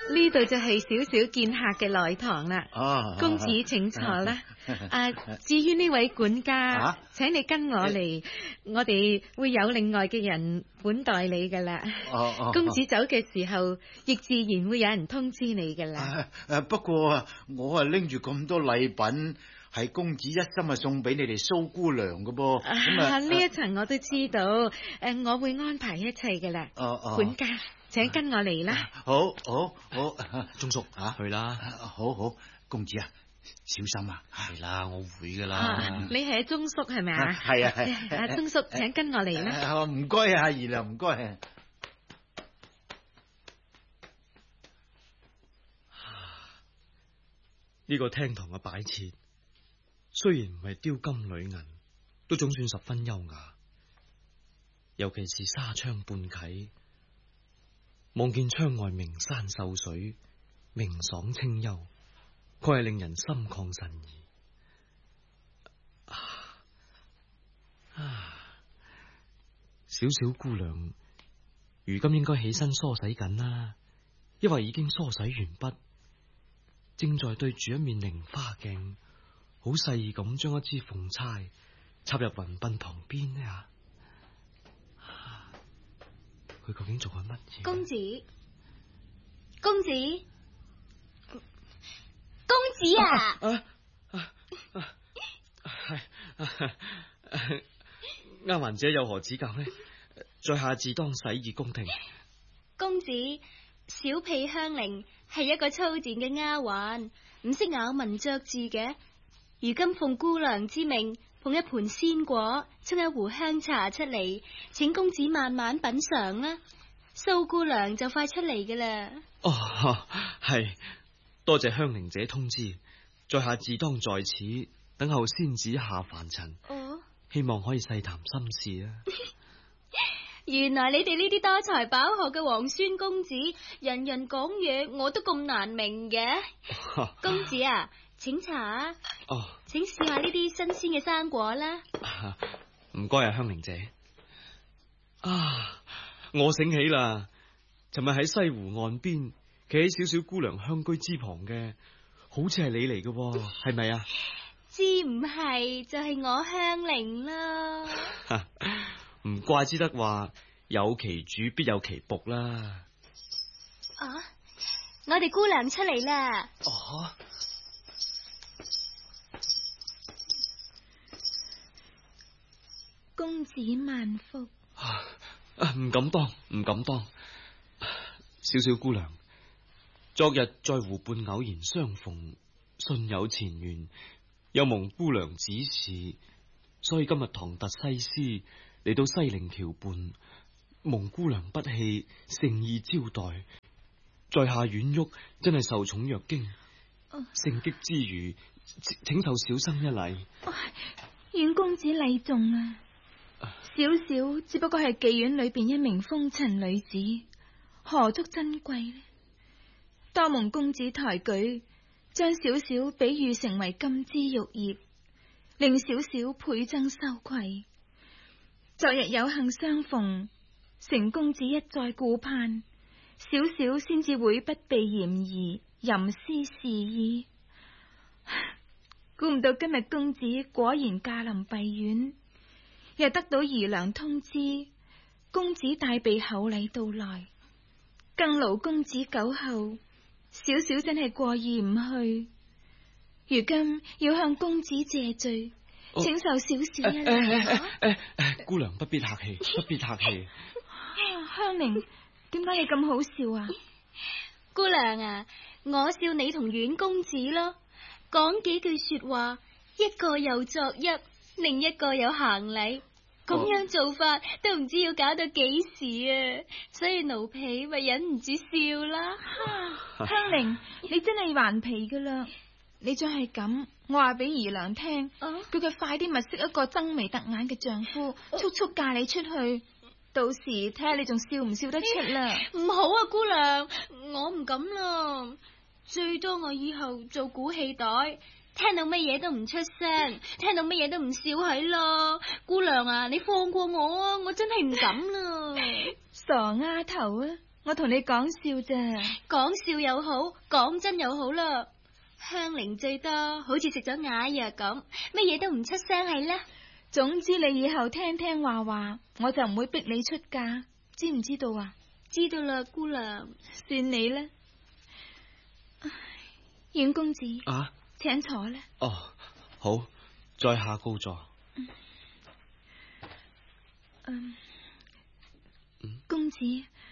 呢度就係少少見客嘅來堂啦。公子請坐啦。至於呢位管家，請你跟我嚟，我哋會有另外嘅人款待你噶啦。公子走嘅時候，亦自然會有人通知你噶啦。 不過我拎住咁多禮品，係公子一心送俾你哋蘇姑娘噶噃。 呢一層我都知道，我會安排一切噶啦。管家，請跟我嚟啦。 好， 鐘叔去啦。 好，公子啊，小心啊。 係啦，我會噶啦。 你係鐘叔係咪啊？ 係啊。 鐘叔，請跟我嚟啦。 唔該啊，姨娘，唔該。 呢個廳堂嘅擺設，雖然唔係雕金鋁銀，都總算十分優雅。尤其是紗窗半啟，望見窗外名山秀水，明爽清幽，確係令人心曠神怡。小小姑娘，如今應該起身梳洗緊啦，因為已經梳洗完畢，正在對住一面菱花鏡，好細意咁將一支鳳釵插入雲鬢旁邊呢。佢究竟做緊乜嘢？ 公子啊！ 丫鬟姐有何指教呢？在下自當洗耳恭聽。 公子，小婢香菱係一個粗賤嘅丫鬟，唔識咬文嚼字嘅。如今奉姑娘之命，捧一盤鮮果，沖一壺香茶出嚟，請公子慢慢品嘗啦。蘇姑娘就快出嚟噶啦。 係，多謝香菱姐通知，在下自當在此等候仙子下凡塵。希望可以細談心事啊。 原來你哋呢啲多才飽學嘅皇孫公子，人人講嘢我都咁難明嘅。公子啊，請茶。請試下呢啲新鮮嘅生果啦。 唔該啊，香菱姐。我醒起啦，尋日喺西湖岸邊企喺小小姑娘香居之旁嘅，好似係你嚟嘅，係咪啊？ 知唔係就係我香菱啦。 唔怪之得話有其主必有其僕啦。 我哋姑娘出嚟啦。 公子萬福。 唔敢當。小小姑娘，昨日在湖畔偶然相逢，信有前緣，又蒙姑娘指示，所以今日堂特西施嚟到西陵橋畔，蒙姑娘不棄，誠意招待。在下婉玉真係受寵若驚，盛極之餘，請受小生一禮。 阮公子禮重啊！小小只不過係妓院裏邊一名風塵女子，何足珍貴呢？多蒙公子抬舉，將小小比喻成為金枝玉葉，令小小倍增羞愧。昨日有幸相逢，成公子一再顧盼，小小先至會不避嫌疑，吟詩示意。估唔到今日公子果然駕臨敝院，又得到姨娘通知，公子帶備厚禮到來，更勞公子久候，小小真係過意唔去。如今要向公子謝罪，請受小小一禮。 姑娘不必客氣。 香菱，點解你咁好笑啊？ 姑娘啊，我笑你同阮公子咯，講幾句說話，一個又作揖，另一個有行禮，咁樣做法都唔知要搞到幾時啊！所以奴婢咪忍唔住笑啦。 香菱，你真係頑皮噶啦！你再係咁，我話俾姨娘聽，叫佢快啲物色一個爭眉突眼嘅丈夫，速速嫁你出去。到時睇下你仲笑唔笑得出啦。 唔好啊，姑娘，我唔敢啦。最多我以後做鼓氣袋，聽到乜嘢都唔出聲，聽到乜嘢都唔笑喺咯。姑娘啊，你放過我啊，我真係唔敢啦。 傻丫頭啊， 我同你講笑咋。 講笑又好，講真又好啦。香菱最多好似食咗啞藥咁，乜嘢都唔出聲係啦。 總之你以後聽聽話話，我就唔會逼你出嫁，知唔知道啊？ 知道啦，姑娘。 算你啦。阮公子啊， 請坐啦。 哦，好，在下告座。 公子，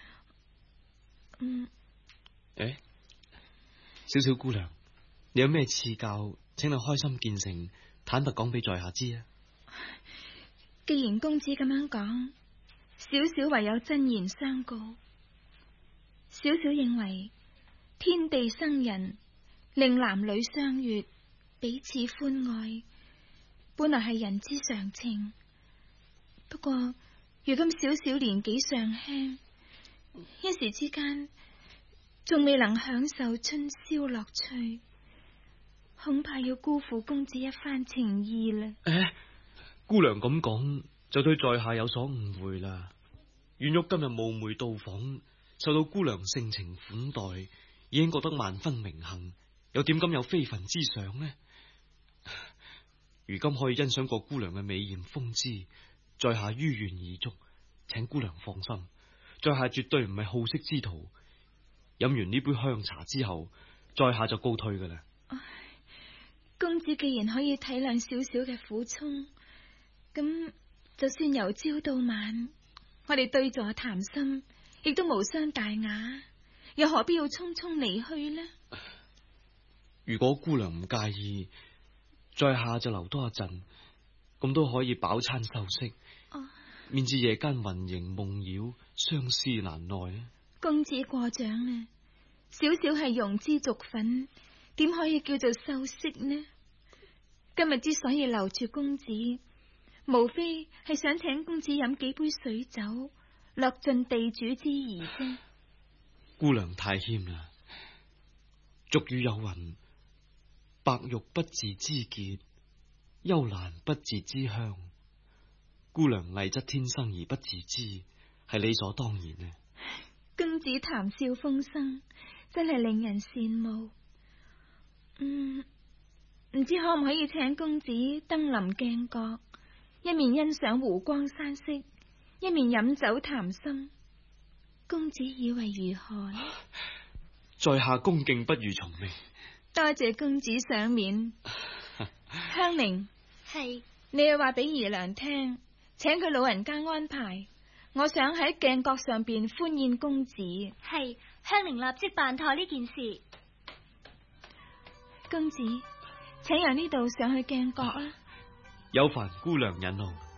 小小姑娘，你有咩賜教，請你開心見誠，坦白講俾在下知啊。 既然公子咁樣講，小小唯有真言相告。小小認為天地生人，令男女相悅，彼此歡愛，本來係人之常情。不過如今小小年紀尚輕，一時之間仲未能享受春宵樂趣，恐怕要辜負公子一番情意啦。 姑娘咁講就對在下有所誤會啦。阮玉今日冒昧到訪，受到姑娘盛情款待，已經覺得萬分榮幸，又點敢有非分之想呢？如今可以欣賞過姑娘嘅美艷風姿，在下於願已足，請姑娘放心，在下絕對唔係好色之徒。飲完呢杯香茶之後，在下就告退噶啦。 公子既然可以體諒少少嘅苦衷，咁就算由朝到晚，我哋對坐談心，亦都無傷大雅，又何必要匆匆離去呢？ 如果姑娘唔介意，在下就留多一陣，咁都可以飽餐休息，免至夜間魂縈夢繞，相思難耐啊！ 公子過獎啦，小小係庸脂俗粉，點可以叫做秀色呢？今日之所以留住公子，無非係想請公子飲幾杯水酒，樂盡地主之誼啫。 姑娘太謙啦，俗語有云：白玉不自知潔，幽蘭不自知香。姑娘麗質天生而不自知，係理所當然呢。 公子談笑風生，真係令人羨慕。唔知可唔可以請公子登臨鏡閣，一面欣賞湖光山色，一面飲酒談心，公子以為如何呢？ 在下恭敬不如從命。 多謝公子賞面。香菱， 係你又話俾姨娘聽，請佢老人家安排，我想喺鏡閣上邊歡宴公子。 係，香菱立即辦妥呢件事。 公子，請由呢度上去鏡閣啦。 有煩姑娘引路。